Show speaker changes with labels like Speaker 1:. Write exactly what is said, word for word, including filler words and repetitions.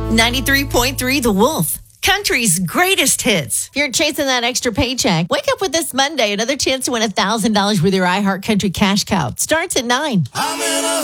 Speaker 1: ninety-three point three The Wolf, country's greatest hits. If you're chasing that extra paycheck, wake up with this Monday. Another chance to win one thousand dollars with your iHeart Country Cash Cow. Starts at nine.
Speaker 2: I'm in a